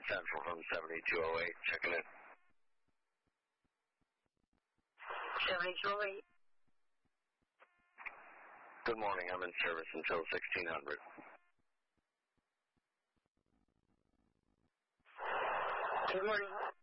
Central from 7208, checking in. 7208. Good morning, I'm in service until 1600. Good morning.